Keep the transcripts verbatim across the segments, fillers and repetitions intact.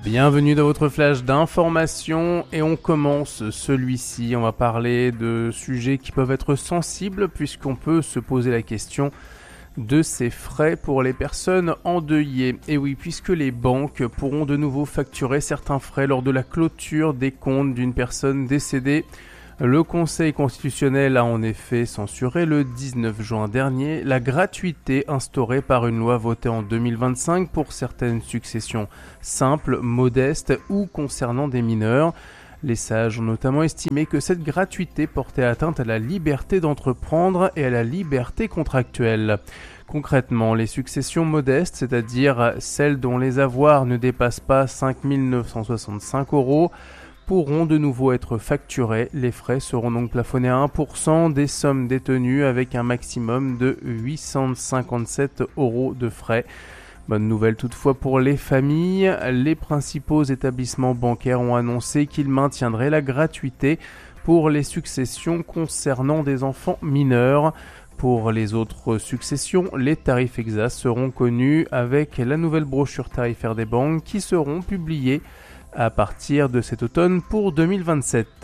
Bienvenue dans votre flash d'information et on commence celui-ci. On va parler de sujets qui peuvent être sensibles puisqu'on peut se poser la question de ces frais pour les personnes endeuillées. Et oui, puisque les banques pourront de nouveau facturer certains frais lors de la clôture des comptes d'une personne décédée. Le Conseil constitutionnel a en effet censuré le dix-neuf juin dernier la gratuité instaurée par une loi votée en deux mille vingt-cinq pour certaines successions simples, modestes ou concernant des mineurs. Les sages ont notamment estimé que cette gratuité portait atteinte à la liberté d'entreprendre et à la liberté contractuelle. Concrètement, les successions modestes, c'est-à-dire celles dont les avoirs ne dépassent pas cinq mille neuf cent soixante-cinq euros, pourront de nouveau être facturés. Les frais seront donc plafonnés à un pour cent des sommes détenues avec un maximum de huit cent cinquante-sept euros de frais. Bonne nouvelle toutefois pour les familles, les principaux établissements bancaires ont annoncé qu'ils maintiendraient la gratuité pour les successions concernant des enfants mineurs. Pour les autres successions, les tarifs exacts seront connus avec la nouvelle brochure tarifaire des banques qui seront publiées à partir de cet automne pour deux mille vingt-sept.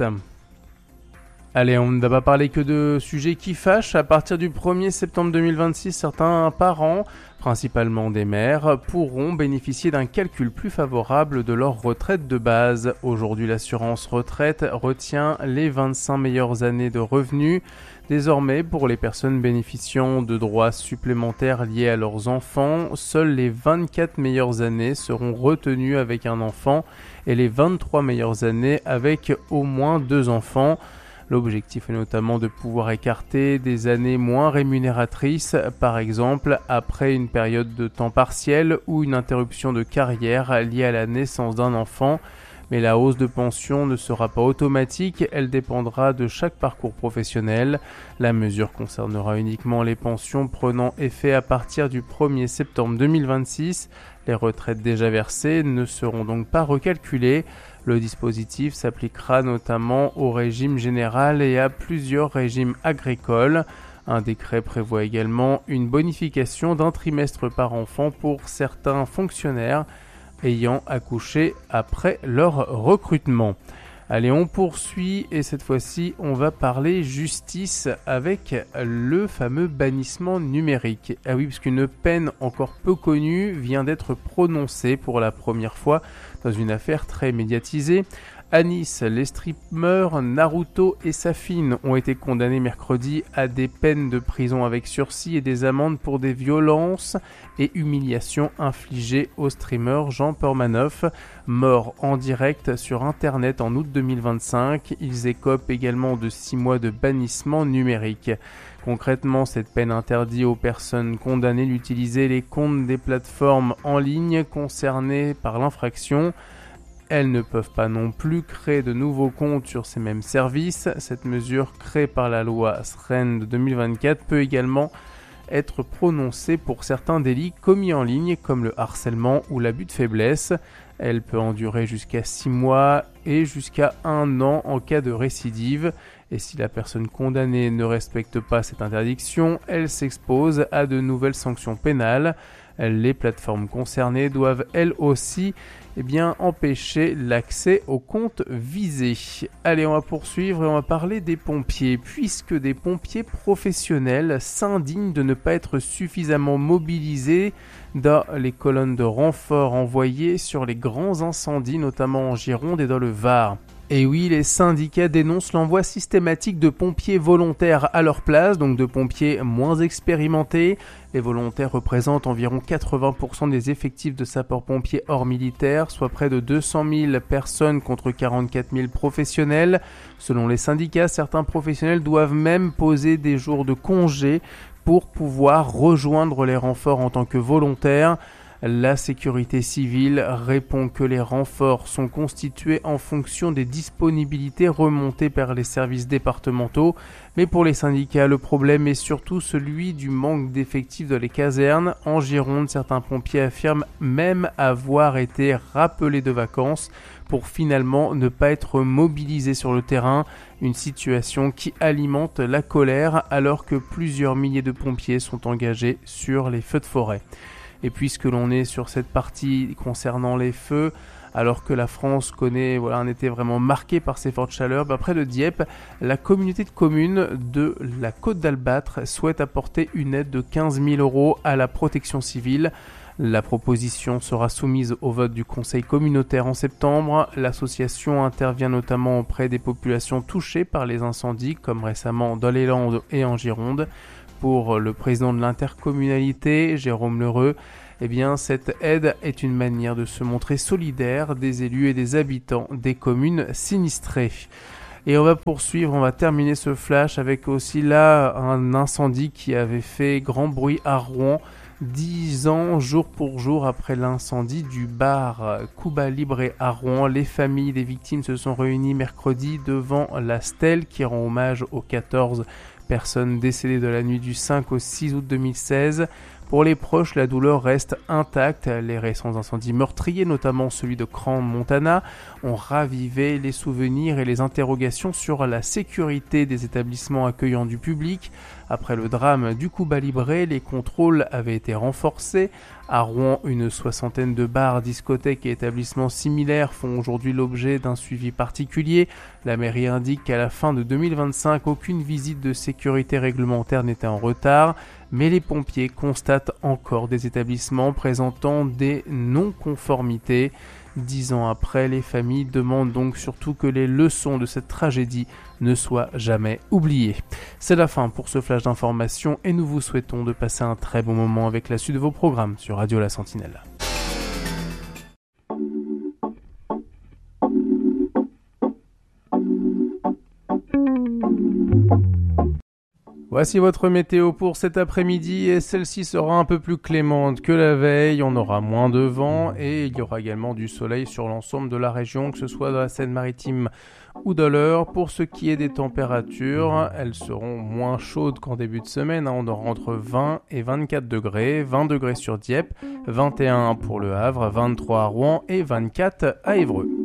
Allez, on ne va pas parler que de sujets qui fâchent. À partir du premier septembre deux mille vingt-six, certains parents, principalement des mères, pourront bénéficier d'un calcul plus favorable de leur retraite de base. Aujourd'hui, l'assurance retraite retient les vingt-cinq meilleures années de revenus. Désormais, pour les personnes bénéficiant de droits supplémentaires liés à leurs enfants, seules les vingt-quatre meilleures années seront retenues avec un enfant et les vingt-trois meilleures années avec au moins deux enfants. L'objectif est notamment de pouvoir écarter des années moins rémunératrices, par exemple après une période de temps partiel ou une interruption de carrière liée à la naissance d'un enfant. Mais la hausse de pension ne sera pas automatique, elle dépendra de chaque parcours professionnel. La mesure concernera uniquement les pensions prenant effet à partir du premier septembre deux mille vingt-six. Les retraites déjà versées ne seront donc pas recalculées. Le dispositif s'appliquera notamment au régime général et à plusieurs régimes agricoles. Un décret prévoit également une bonification d'un trimestre par enfant pour certains fonctionnaires ayant accouché après leur recrutement. Allez, on poursuit et cette fois-ci, on va parler justice avec le fameux bannissement numérique. Ah oui, parce qu'une peine encore peu connue vient d'être prononcée pour la première fois dans une affaire très médiatisée. À Nice, les streamers Naruto et Safine ont été condamnés mercredi à des peines de prison avec sursis et des amendes pour des violences et humiliations infligées au streamer Jean Permanoff, mort en direct sur internet en août deux mille vingt-cinq. Ils écopent également de six mois de bannissement numérique. Concrètement, cette peine interdit aux personnes condamnées d'utiliser les comptes des plateformes en ligne concernées par l'infraction. Elles ne peuvent pas non plus créer de nouveaux comptes sur ces mêmes services. Cette mesure créée par la loi S R E N de deux mille vingt-quatre peut également être prononcée pour certains délits commis en ligne comme le harcèlement ou l'abus de faiblesse. Elle peut endurer jusqu'à six mois et jusqu'à un an en cas de récidive. Et si la personne condamnée ne respecte pas cette interdiction, elle s'expose à de nouvelles sanctions pénales. Les plateformes concernées doivent elles aussi eh bien, empêcher l'accès aux comptes visés. Allez, on va poursuivre et on va parler des pompiers, puisque des pompiers professionnels s'indignent de ne pas être suffisamment mobilisés dans les colonnes de renfort envoyées sur les grands incendies, notamment en Gironde et dans le Var. Et oui, les syndicats dénoncent l'envoi systématique de pompiers volontaires à leur place, donc de pompiers moins expérimentés. Les volontaires représentent environ quatre-vingts pour cent des effectifs de sapeurs-pompiers hors militaires, soit près de deux cent mille personnes contre quarante-quatre mille professionnels. Selon les syndicats, certains professionnels doivent même poser des jours de congé pour pouvoir rejoindre les renforts en tant que volontaires. La sécurité civile répond que les renforts sont constitués en fonction des disponibilités remontées par les services départementaux, mais pour les syndicats, le problème est surtout celui du manque d'effectifs dans les casernes. En Gironde, certains pompiers affirment même avoir été rappelés de vacances pour finalement ne pas être mobilisés sur le terrain, une situation qui alimente la colère alors que plusieurs milliers de pompiers sont engagés sur les feux de forêt. Et puisque l'on est sur cette partie concernant les feux, alors que la France connaît voilà, un été vraiment marqué par ces fortes chaleurs, bah, près de Dieppe, la communauté de communes de la Côte d'Albâtre souhaite apporter une aide de quinze mille euros à la protection civile. La proposition sera soumise au vote du conseil communautaire en septembre. L'association intervient notamment auprès des populations touchées par les incendies, comme récemment dans les Landes et en Gironde. Pour le président de l'intercommunalité, Jérôme Lheureux, eh bien, cette aide est une manière de se montrer solidaire des élus et des habitants des communes sinistrées. Et on va poursuivre, on va terminer ce flash avec aussi là un incendie qui avait fait grand bruit à Rouen. Dix ans, jour pour jour, après l'incendie du bar Cuba Libre à Rouen, les familles des victimes se sont réunies mercredi devant la stèle qui rend hommage aux quatorze personnes décédées de la nuit du cinq au six août deux mille seize. Pour les proches, la douleur reste intacte. Les récents incendies meurtriers, notamment celui de Crans-Montana, ont ravivé les souvenirs et les interrogations sur la sécurité des établissements accueillant du public. Après le drame du Cuba Libre, les contrôles avaient été renforcés. À Rouen, une soixantaine de bars, discothèques et établissements similaires font aujourd'hui l'objet d'un suivi particulier. La mairie indique qu'à la fin de deux mille vingt-cinq, aucune visite de sécurité réglementaire n'était en retard, mais les pompiers constatent encore des établissements présentant des non-conformités. Dix ans après, les familles demandent donc surtout que les leçons de cette tragédie ne soient jamais oubliées. C'est la fin pour ce flash d'information et nous vous souhaitons de passer un très bon moment avec la suite de vos programmes sur Radio La Sentinelle. Voici votre météo pour cet après-midi et celle-ci sera un peu plus clémente que la veille. On aura moins de vent et il y aura également du soleil sur l'ensemble de la région, que ce soit dans la Seine-Maritime ou dans l'Eure. Pour ce qui est des températures, elles seront moins chaudes qu'en début de semaine. On aura entre vingt et vingt-quatre degrés, vingt degrés sur Dieppe, vingt et un pour Le Havre, vingt-trois à Rouen et vingt-quatre à Évreux.